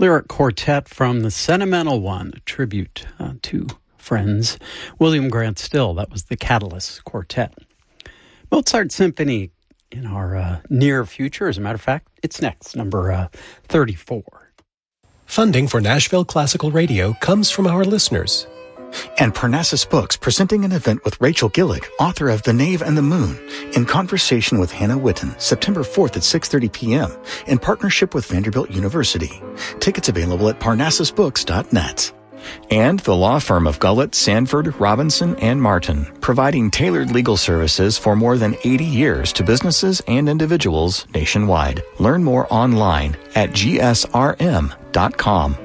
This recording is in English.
lyric quartet from The Sentimental One, a tribute to friends. William Grant Still, that was the Catalyst Quartet. Mozart Symphony in our near future. As a matter of fact, it's next, number 34. Funding for Nashville Classical Radio comes from our listeners. And Parnassus Books presenting an event with Rachel Gillick, author of The Knave and the Moon, in conversation with Hannah Witten, September 4th at 6:30 p.m. in partnership with Vanderbilt University. Tickets available at parnassusbooks.net. And the law firm of Gullett, Sanford, Robinson, and Martin, providing tailored legal services for more than 80 years to businesses and individuals nationwide. Learn more online at gsrm.com.